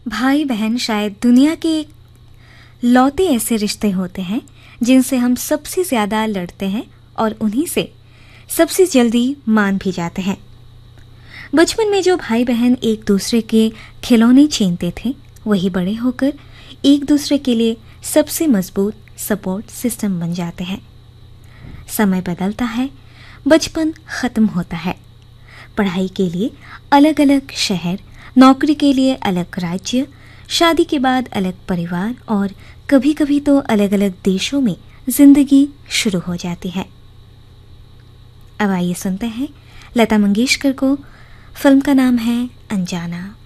भाई बहन शायद दुनिया के लौते ऐसे रिश्ते होते हैं जिनसे हम सबसे ज़्यादा लड़ते हैं और उन्हीं से सबसे जल्दी मान भी जाते हैं। बचपन में जो भाई बहन एक दूसरे के खिलौने छीनते थे, वही बड़े होकर एक दूसरे के लिए सबसे मजबूत सपोर्ट सिस्टम बन जाते हैं। समय बदलता है, बचपन ख़त्म होता है, पढ़ाई के लिए अलग अलग शहर, नौकरी के लिए अलग राज्य, शादी के बाद अलग परिवार और कभी कभी तो अलग अलग देशों में जिंदगी शुरू हो जाती है। अब आइए सुनते हैं लता मंगेशकर को। फिल्म का नाम है अनजाना।